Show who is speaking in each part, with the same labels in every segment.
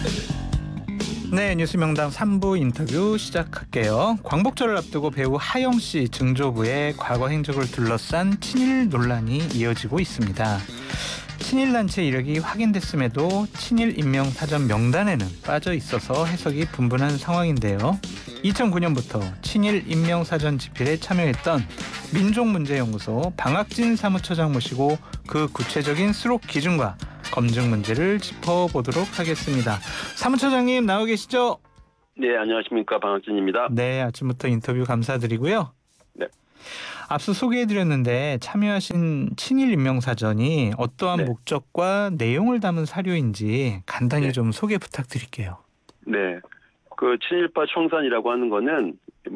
Speaker 1: 네, 뉴스명당 3부 인터뷰 시작할게요. 광복절을 앞두고 배우 하영 씨 증조부의 과거 행적을 둘러싼 친일 논란이 이어지고 있습니다. 친일단체 이력이 확인됐음에도 친일 임명사전 명단에는 빠져 있어서 해석이 분분한 상황인데요. 2009년부터 친일 임명사전 집필에 참여했던 민족문제연구소 방학진 사무처장 모시고 그 구체적인 수록 기준과 검증 문제를 짚어보도록 하겠습니다. 사무처장님 나와 계시죠?
Speaker 2: 네, 안녕하십니까. 방학진입니다.
Speaker 1: 네, 아침부터 인터뷰 감사드리고요.
Speaker 2: 네.
Speaker 1: 앞서 소개해드렸는데 참여하신 친일 임명사전이 어떠한
Speaker 2: 네.
Speaker 1: 목적과 내용을 담은 사료인지 간단히
Speaker 2: 네.
Speaker 1: 좀 소개 부탁드릴게요.
Speaker 2: 네. 그 친일파 청산이라고 하는 거는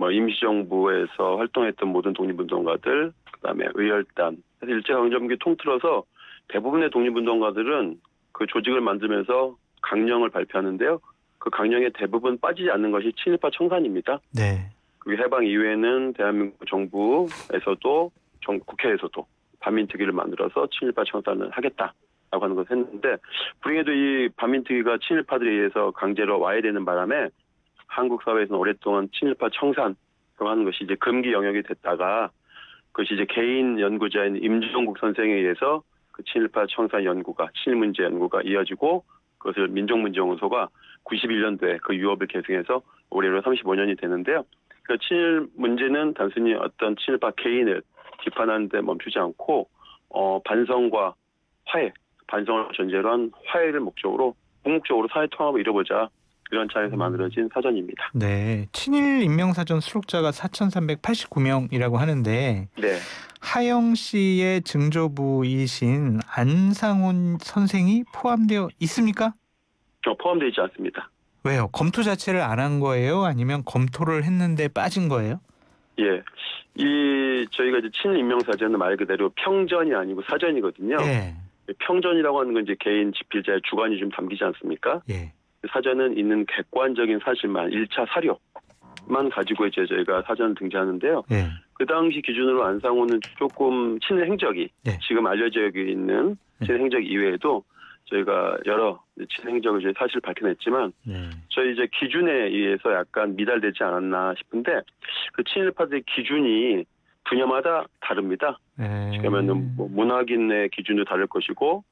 Speaker 2: 임시정부에서 활동했던 모든 독립운동가들, 그다음에 의열단, 일제강점기 통틀어서 대부분의 독립운동가들은 그 조직을 만들면서 강령을 발표하는데요. 그 강령의 대부분 빠지지 않는 것이 친일파 청산입니다.
Speaker 1: 네.
Speaker 2: 그 해방 이후에는 대한민국 정부에서도 국회에서도 반민특위를 만들어서 친일파 청산을 하겠다라고 하는 것을 했는데, 불행히도 이 반민특위가 친일파들에 의해서 강제로 와해되는 바람에 한국 사회에서는 오랫동안 친일파 청산이라고 하는 것이 이제 금기 영역이 됐다가, 그것이 이제 개인 연구자인 임종국 선생에 의해서 그 친일파 청산 연구가, 친일 문제 연구가 이어지고, 그것을 민족문제연구소가 91년도에 그 유업을 계승해서 올해로 35년이 되는데요. 그 친일 문제는 단순히 어떤 친일파 개인을 비판하는 데 멈추지 않고 반성과 화해, 반성을 전제로 한 화해를 목적으로 궁극적으로 사회 통합을 이뤄보자, 이런 차에서 만들어진 사전입니다.
Speaker 1: 네, 친일 임명사전 수록자가 4,389명이라고 하는데
Speaker 2: 네.
Speaker 1: 하영 씨의 증조부이신 안상훈 선생이 포함되어 있습니까?
Speaker 2: 포함되어 있지 않습니다.
Speaker 1: 왜요? 검토 자체를 안 한 거예요? 아니면 검토를 했는데 빠진 거예요?
Speaker 2: 예. 저희가 이제 친일 임명사전은 말 그대로 평전이 아니고 사전이거든요.
Speaker 1: 예.
Speaker 2: 평전이라고 하는 건 이제 개인 집필자의 주관이 좀 담기지 않습니까?
Speaker 1: 예.
Speaker 2: 사전은 있는 객관적인 사실만, 1차 사료만 가지고 이제 저희가 사전을 등재하는데요.
Speaker 1: 예.
Speaker 2: 그 당시 기준으로 안상호는 조금 친일 행적이,
Speaker 1: 네.
Speaker 2: 지금 알려져 있는 친일 행적 이외에도 저희가 여러 친일 행적을 저희 사실 밝혀냈지만,
Speaker 1: 네.
Speaker 2: 저희 이제 기준에 의해서 약간 미달되지 않았나 싶은데, 그 친일파들의 기준이 분야마다 다릅니다. 그러면은 문학인의 기준도 다를 것이고,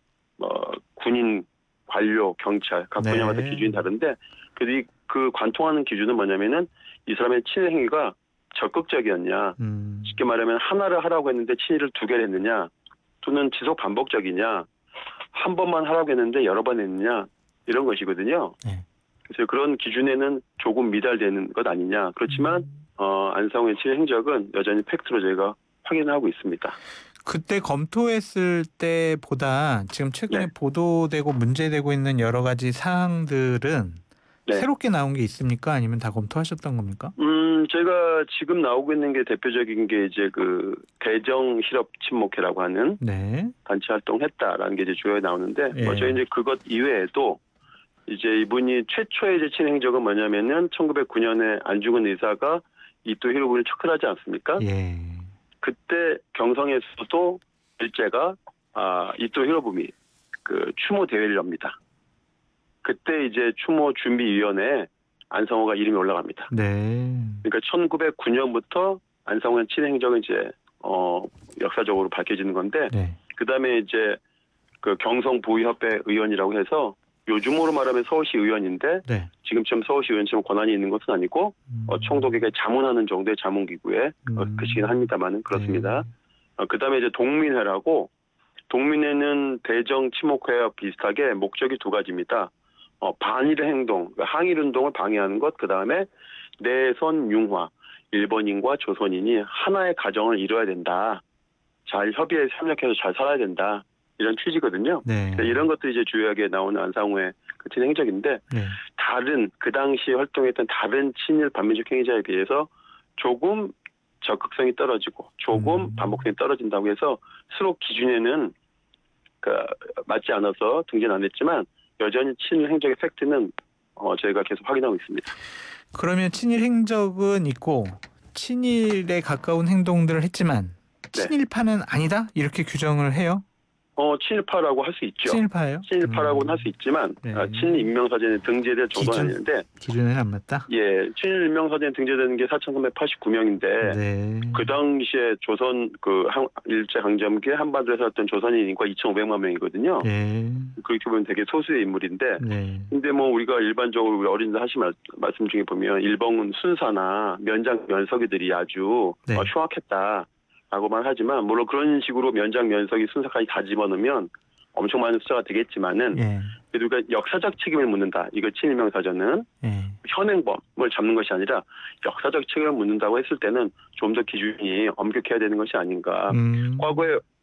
Speaker 2: 군인, 관료, 경찰 각 분야마다
Speaker 1: 네.
Speaker 2: 기준이 다른데, 그 관통하는 기준은 뭐냐면은 이 사람의 친일 행위가 적극적이었냐, 쉽게 말하면 하나를 하라고 했는데 친일을 2개를 했느냐, 또는 지속 반복적이냐, 한 번만 하라고 했는데 여러 번 했느냐, 이런 것이거든요.
Speaker 1: 네.
Speaker 2: 그래서 그런 기준에는 조금 미달되는 것 아니냐. 그렇지만 안상호의 친일 행적은 여전히 팩트로 저희가 확인하고 있습니다.
Speaker 1: 그때 검토했을 때보다 지금 최근에
Speaker 2: 네.
Speaker 1: 보도되고 문제되고 있는 여러 가지 사항들은
Speaker 2: 네.
Speaker 1: 새롭게 나온 게 있습니까? 아니면 다 검토하셨던 겁니까?
Speaker 2: 저희가 지금 나오고 있는 게 대표적인 게 이제 그 대정 실업 친목회라고 하는
Speaker 1: 네.
Speaker 2: 단체 활동했다라는 게 이제 주요에 나오는데,
Speaker 1: 예.
Speaker 2: 저희 이제 그것 이외에도 이제 이분이 최초의 이제 친일 행적은 뭐냐면은 1909년에 안중근 의사가 이토 히로부미를 척결하지 않습니까?
Speaker 1: 예.
Speaker 2: 그때 경성에서도 일제가 이토 히로부미 그 추모 대회를 엽니다. 그때 이제 추모 준비위원회에 안상호가 이름이 올라갑니다.
Speaker 1: 네.
Speaker 2: 그러니까 1909년부터 안상호의 친일 행적은 이제 역사적으로 밝혀지는 건데,
Speaker 1: 네.
Speaker 2: 그다음에 이제 그 경성부의협회 의원이라고 해서 요즘으로 말하면 서울시 의원인데,
Speaker 1: 네.
Speaker 2: 지금처럼 서울시 의원처럼 권한이 있는 것은 아니고 총독에게 자문하는 정도의 자문기구에 계시긴 합니다만은 그렇습니다. 그다음에 이제 동민회라고, 동민회는 대정 친목회와 비슷하게 목적이 2가지입니다. 반일 행동, 항일 운동을 방해하는 것, 그다음에 내선 융화, 일본인과 조선인이 하나의 가정을 이뤄야 된다, 잘 협의에 협력해서 잘 살아야 된다, 이런 취지거든요.
Speaker 1: 네.
Speaker 2: 이런 것들이 이제 주요하게 나오는 안상호의 그 친일 행적인데,
Speaker 1: 네.
Speaker 2: 다른 그 당시 활동했던 다른 친일 반민족 행위자에 비해서 조금 적극성이 떨어지고 조금 반복성이 떨어진다고 해서 수록 기준에는 맞지 않아서 등재는 안 했지만, 여전히 친일 행적의 팩트는 저희가 계속 확인하고 있습니다.
Speaker 1: 그러면 친일 행적은 있고 친일에 가까운 행동들을 했지만 친일파는 아니다? 이렇게 규정을 해요?
Speaker 2: 친일파라고 할 수 있죠.
Speaker 1: 친일파예요?
Speaker 2: 친일파라고는 할 수 있지만
Speaker 1: 네.
Speaker 2: 친일 인명사전에 등재될 정도는 아니는데
Speaker 1: 기준에는 안 맞다.
Speaker 2: 예, 친일 인명사전에 등재되는 게 4,389명인데
Speaker 1: 네.
Speaker 2: 그 당시에 조선 일제 강점기에 한반도에 살았던 조선인 인구가 2,500만 명이거든요.
Speaker 1: 네.
Speaker 2: 그렇게 보면 되게 소수의 인물인데
Speaker 1: 네.
Speaker 2: 근데 뭐 우리가 일반적으로 우리 어린이들 하신 말씀 중에 보면 일본 순사나 면장 면석이들이 아주
Speaker 1: 네.
Speaker 2: 흉악했다라고만 하지만 물론 그런 식으로 면장 면석이 순사까지 다 집어넣으면 엄청 많은 숫자가 되겠지만은
Speaker 1: 예.
Speaker 2: 그래도 우리가 역사적 책임을 묻는다. 이거 친일명사전은
Speaker 1: 예.
Speaker 2: 현행범을 잡는 것이 아니라 역사적 책임을 묻는다고 했을 때는 좀 더 기준이 엄격해야 되는 것이 아닌가. 과거에